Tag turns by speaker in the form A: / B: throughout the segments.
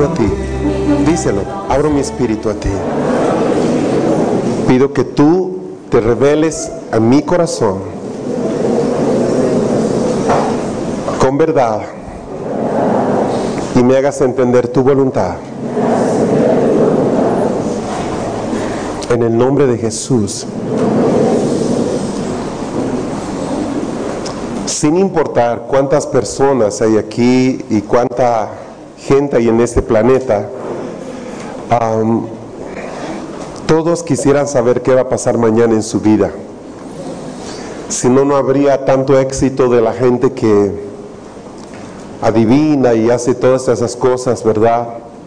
A: espíritu a ti. Díselo, abro mi espíritu a ti. Pido que tú te reveles a mi corazón con verdad y me hagas entender tu voluntad. En el nombre de Jesús. Sin importar cuántas personas hay aquí y cuánta gente hay en este planeta, todos quisieran saber qué va a pasar mañana en su vida. Si no, no habría tanto éxito de la gente que adivina y hace todas esas cosas, ¿verdad?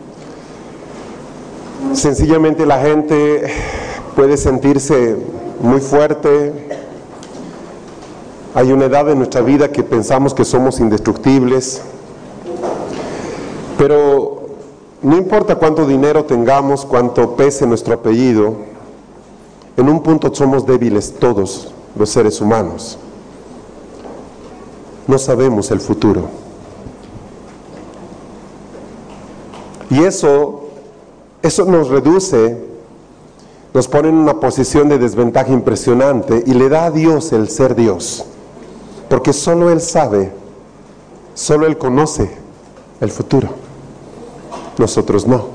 A: Sencillamente la gente puede sentirse muy fuerte. Hay una edad en nuestra vida que pensamos que somos indestructibles, pero no importa cuánto dinero tengamos, cuánto pese nuestro apellido, en un punto somos débiles todos los seres humanos. No sabemos el futuro. Y eso nos reduce, nos pone en una posición de desventaja impresionante y le da a Dios el ser Dios. Porque solo Él sabe, solo Él conoce el futuro. Nosotros no.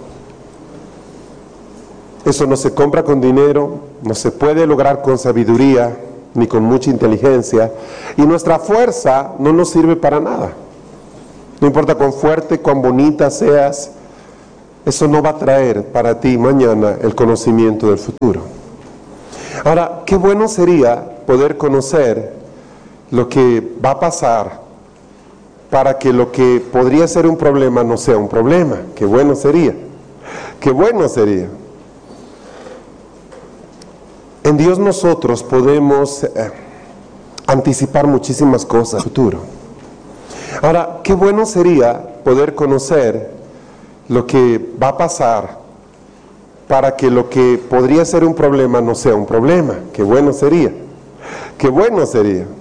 A: Eso no se compra con dinero, no se puede lograr con sabiduría, ni con mucha inteligencia, y nuestra fuerza no nos sirve para nada. No importa cuán fuerte, cuán bonita seas, eso no va a traer para ti mañana el conocimiento del futuro. Ahora, qué bueno sería poder conocer lo que va a pasar para que lo que podría ser un problema no sea un problema. Qué bueno sería. Qué bueno sería. En Dios nosotros podemos anticipar muchísimas cosas del futuro. Ahora, qué bueno sería poder conocer lo que va a pasar para que lo que podría ser un problema no sea un problema. Qué bueno sería. Qué bueno sería.